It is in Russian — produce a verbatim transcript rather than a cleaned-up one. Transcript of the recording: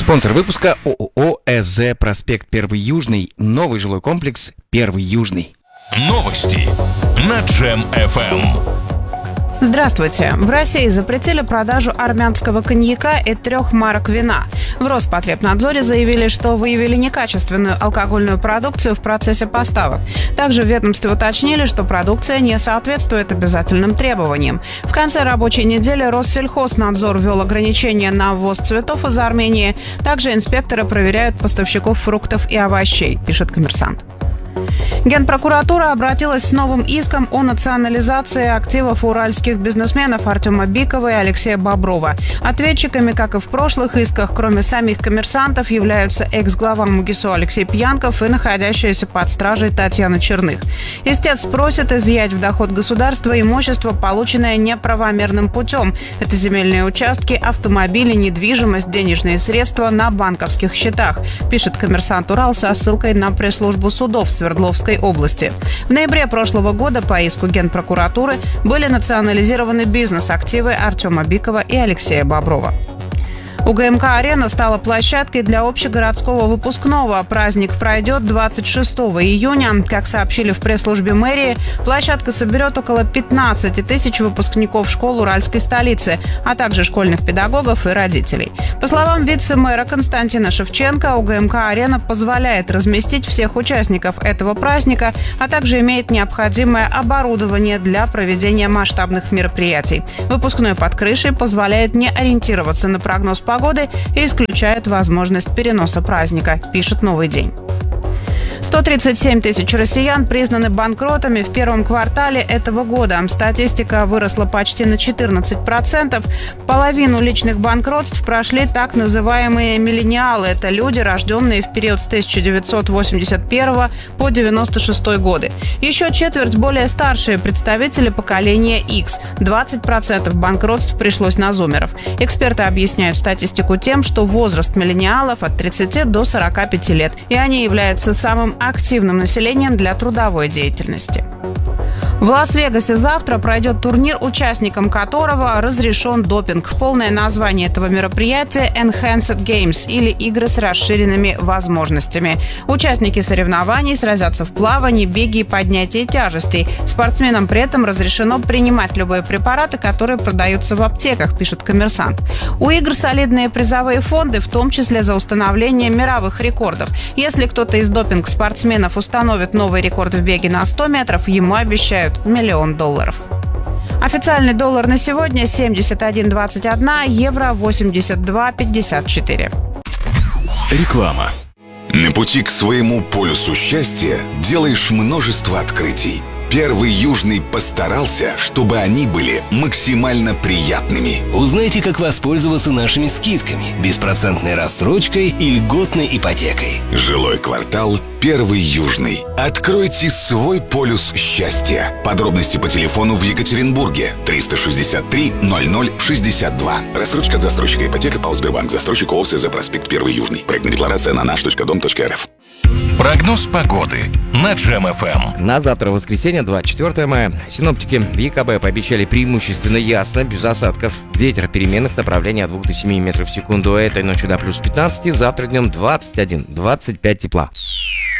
Спонсор выпуска ООО ЭЗ «Проспект Первый Южный». Новый жилой комплекс «Первый Южный». Новости на Джем эф эм. Здравствуйте. В России запретили продажу армянского коньяка и трех марок вина. В Роспотребнадзоре заявили, что выявили некачественную алкогольную продукцию в процессе поставок. Также в ведомстве уточнили, что продукция не соответствует обязательным требованиям. В конце рабочей недели Россельхознадзор ввел ограничения на ввоз цветов из Армении. Также инспекторы проверяют поставщиков фруктов и овощей, пишет «Коммерсант». Генпрокуратура обратилась с новым иском о национализации активов уральских бизнесменов Артема Бикова и Алексея Боброва. Ответчиками, как и в прошлых исках, кроме самих коммерсантов, являются экс-глава МУГИСО Алексей Пьянков и находящаяся под стражей Татьяна Черных. Истец просит изъять в доход государства имущество, полученное неправомерным путем. Это земельные участки, автомобили, недвижимость, денежные средства на банковских счетах, пишет «Коммерсант Урал» со ссылкой на пресс-службу судов Свердловской области. В ноябре прошлого года по иску Генпрокуратуры были национализированы бизнес-активы Артема Бикова и Алексея Боброва. УГМК-арена стала площадкой для общегородского выпускного. Праздник пройдет двадцать шестого июня. Как сообщили в пресс-службе мэрии, площадка соберет около пятнадцать тысяч выпускников школ уральской столицы, а также школьных педагогов и родителей. По словам вице-мэра Константина Шевченко, УГМК-арена позволяет разместить всех участников этого праздника, а также имеет необходимое оборудование для проведения масштабных мероприятий. Выпускной под крышей позволяет не ориентироваться на прогноз погоды погоды и исключает возможность переноса праздника, пишет «Новый день». сто тридцать семь тысяч россиян признаны банкротами в первом квартале этого года. Статистика выросла почти на четырнадцать процентов. Половину личных банкротств прошли так называемые миллениалы. Это люди, рожденные в период с тысяча девятьсот восемьдесят первого по девяносто шестой годы. Еще четверть более старшие представители поколения X. двадцать процентов банкротств пришлось на зумеров. Эксперты объясняют статистику тем, что возраст миллениалов от тридцати до сорока пяти лет, и они являются самым активным населением для трудовой деятельности. В Лас-Вегасе завтра пройдет турнир, участникам которого разрешен допинг. Полное название этого мероприятия – Enhanced Games, или игры с расширенными возможностями. Участники соревнований сразятся в плавании, беге и поднятии тяжестей. Спортсменам при этом разрешено принимать любые препараты, которые продаются в аптеках, пишет «Коммерсант». У игр солидные призовые фонды, в том числе за установление мировых рекордов. Если кто-то из допинг-спортсменов установит новый рекорд в беге на сто метров, ему обещают миллион долларов. Официальный доллар на сегодня семьдесят один двадцать один, евро восемьдесят два пятьдесят четыре. Реклама. На пути к своему полюсу счастья делаешь множество открытий. Первый Южный постарался, чтобы они были максимально приятными. Узнайте, как воспользоваться нашими скидками, беспроцентной рассрочкой и льготной ипотекой. Жилой квартал Первый Южный. Откройте свой полюс счастья. Подробности по телефону в Екатеринбурге триста шестьдесят три ноль ноль шестьдесят два. Рассрочка от застройщика ипотека ПАО Сбербанк. Застройщик ООО ЭЗ «Проспект Первый Южный». Проектная декларация на наш точка дом точка эр эф. Прогноз погоды на Джем эф эм. На завтра, воскресенье, двадцать четвёртого мая, синоптики в ЕКБ пообещали преимущественно ясно, без осадков. Ветер переменных направлений от двух до семи метров в секунду. Этой ночью до плюс пятнадцать, завтра днем двадцать один - двадцать пять тепла.